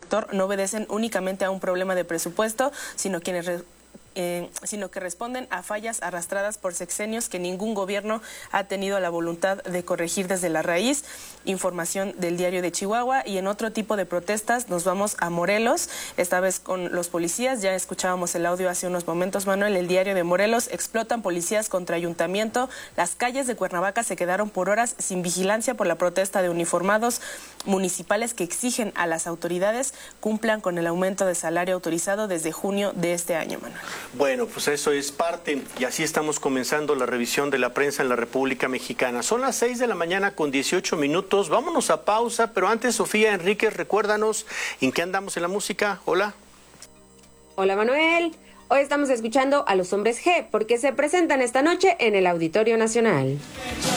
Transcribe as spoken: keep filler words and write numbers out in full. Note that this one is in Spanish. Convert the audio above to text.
sector no obedecen únicamente a un problema de presupuesto, sino quienes re Eh, sino que responden a fallas arrastradas por sexenios que ningún gobierno ha tenido la voluntad de corregir desde la raíz. Información del Diario de Chihuahua. Y en otro tipo de protestas nos vamos a Morelos, esta vez con los policías. Ya escuchábamos el audio hace unos momentos, Manuel. El Diario de Morelos: explotan policías contra ayuntamiento. Las calles de Cuernavaca se quedaron por horas sin vigilancia por la protesta de uniformados municipales que exigen a las autoridades cumplan con el aumento de salario autorizado desde junio de este año, Manuel. Bueno, pues eso es parte, y así estamos comenzando la revisión de la prensa en la República Mexicana. Son las seis de la mañana con dieciocho minutos, vámonos a pausa, pero antes, Sofía Enríquez, recuérdanos en qué andamos en la música. Hola. Hola, Manuel. Hoy estamos escuchando a Los Hombres G, porque se presentan esta noche en el Auditorio Nacional.